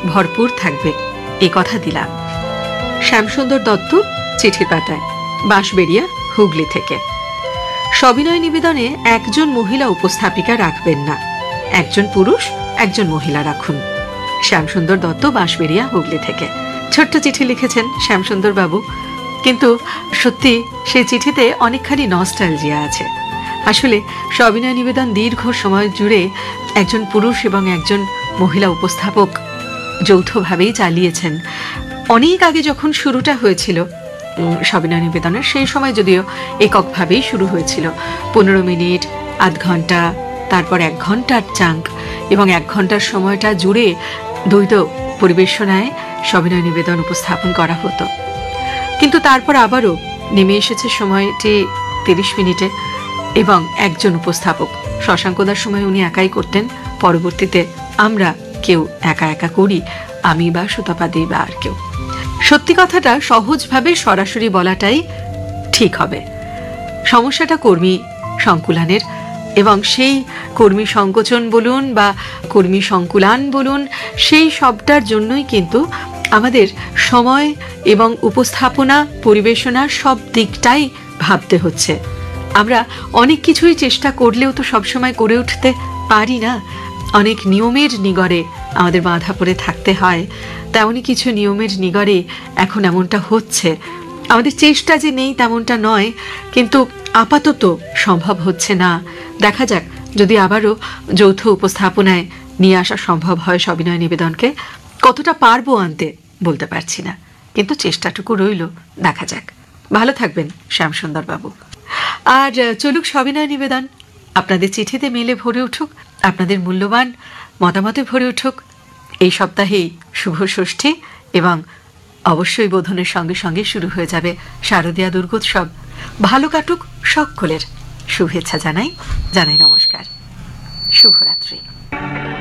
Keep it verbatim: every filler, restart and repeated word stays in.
ভরপুর থাকবে, এ কথা দিলাম। শ্যামসুন্দর দত্ত, চিঠির পাতায়, বাঁশবেড়িয়া, হুগলি থেকে। সবিনয় নিবেদনে একজন মহিলা উপস্থাপিকা রাখবেন না, একজন পুরুষ একজন মহিলা রাখুন। শ্যামসুন্দর দত্ত, বাঁশবেড়িয়া, হুগলি থেকে। ছোট্ট চিঠি লিখেছেন শ্যামসুন্দর বাবু, কিন্তু সত্যি সেই চিঠিতে অনেকখানি নস্টালজিয়া আছে। আসলে সবিনয় নিবেদন দীর্ঘ সময় জুড়ে একজন পুরুষ এবং একজন মহিলা উপস্থাপক যৌথভাবেই চালিয়েছেন। অনেক আগে যখন শুরুটা হয়েছিল সবিনয় নিবেদনের, সেই সময় যদিও এককভাবেই শুরু হয়েছিল, পনেরো মিনিট, আধ ঘন্টা, তারপর এক ঘন্টার চাঙ্ক, এবং এক ঘন্টার সময়টা জুড়ে দ্বৈত পরিবেশনায় সবিনয় নিবেদন উপস্থাপন করা হতো। কিন্তু তারপর আবারও নেমে এসেছে সময়টি তিরিশ মিনিটে, এবং একজন উপস্থাপক, শশাঙ্কদার সময় উনি একাই করতেন, পরবর্তীতে আমরা কেউ একা একা করি, আমি বা সুতপাদি বা আর কেউ। সত্যি কথাটা সহজভাবে সরাসরি বলাটাই ঠিক হবে। সমস্যাটা কর্মী সংকুলানের, এবং সেই কর্মী সংকোচন বলুন বা কর্মী সংকুলান বলুন, সেই সবটার জন্যই কিন্তু আমাদের সময় এবং উপস্থাপনা, পরিবেশনা সব দিকটাই ভাবতে হচ্ছে। আমরা অনেক কিছুই চেষ্টা করলেও তো সবসময় করে উঠতে পারি না, অনেক নিয়মের নিগড়ে আমাদের বাঁধা পড়ে থাকতে হয়। তেমনই কিছু নিয়মের নিগড়ে এখন এমনটা হচ্ছে। আমাদের চেষ্টা যে নেই তেমনটা নয়, কিন্তু আপাতত সম্ভব হচ্ছে না। দেখা যাক, যদি আবারও যৌথ উপস্থাপনায় নিয়ে আসা সম্ভব হয় সবিনয় নিবেদনকে। কতটা পারবো আনতে বলতে পারছি না, কিন্তু চেষ্টাটুকু রইল, দেখা যাক। ভালো থাকবেন শ্যামসুন্দর বাবু। আর চলুক সবিনয় নিবেদন, আপনাদের চিঠিতে মেলে ভরে উঠুক, আপনাদের মূল্যবান মতামতে ভরে উঠুক। এই সপ্তাহেই শুভ ষষ্ঠী, এবং অবশ্যই বোধনের সঙ্গে সঙ্গে শুরু হয়ে যাবে শারদীয়া দুর্গোৎসব। ভালো কাটুক সকলের, শুভেচ্ছা জানাই জানাই নমস্কার, শুভরাত্রি।